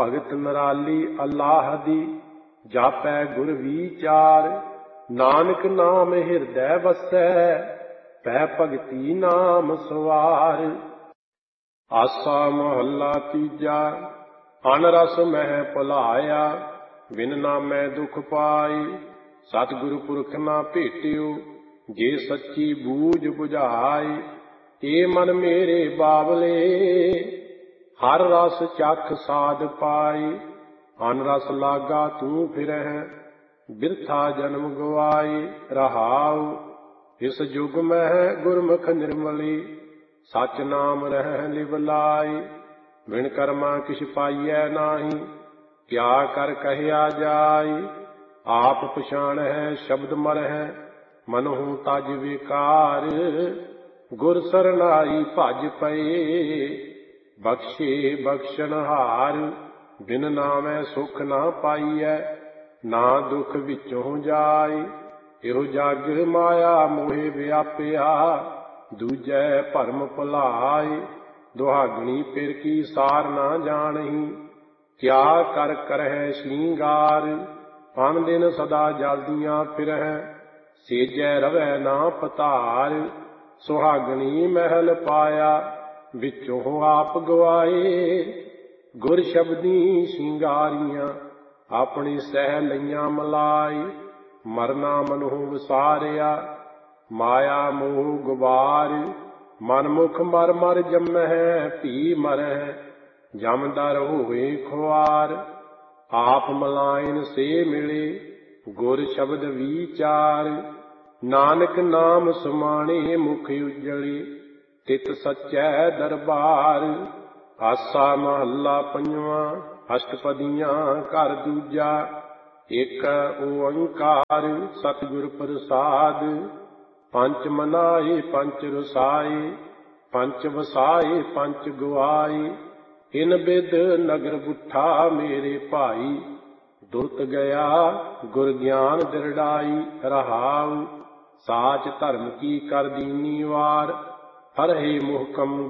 भगत नराली अल्लाह दी, जापै गुर विचार। नानक नाम हिरदै वसै, पै भगती नाम सवार। आसा महला तीजा। अन रस मह भुलाया, बिन नामै दुख पाई। सतगुरु पुरख ना भेटियो, जे सच्ची बूझ बुझाई। ए मन मेरे बावले, हर रस चख साध पाई। अन रस लागा तू फिरह, बिरथा जन्म गवाई। रहाउ इस जुग मह गुरमुख निर्मली, सच नाम रह लिवलाई। बिन कर्मा किछ पाइयै नाही, क्या कर कहया जाई। आप पछाणै शब्द मरह, मनहु तज विकार। गुर सरनाई भज पए, बख्शे बख्शनहार। बिन नामै सुख ना पाइयै, ना दुख विचों जाई। इहो जग माया मोहे व्यापिया, दूजै भरम भुलाई। दुहागणी पिर की सार ना जानही, क्या कर करह श्रृंगार। अन दिन सदा जलदियां फिरह, सेजै रवै ना पतार। सुहागणी महल पाया, विचों आप गवाए। गुर शब्दी श्रृंगारियां, अपनी सह लईयां मलाई। मरना मनहु विसारिया, माया मोह गुबार। मनमुख मर मर जमह, भी मरह, जमदर होए खुआर। आप मलाइन से मिले, गुर शब्द विचार। नानक नाम सुमाणे मुख उजली, तित सच्चै दरबार। आसा महला पंजवा। अष्टपदियां घर दूजा। एक ओंकार सतगुर प्रसाद। पंच मनाए पंच रुसाए, पंच वसाए पंच गुआए। इन बिद नगर बुठा मेरे भाई, दुरत गया गुर ज्ञान दिरड़ाई। रहाउ साच धर्म की कर दीनी वार, हरहि मुहकम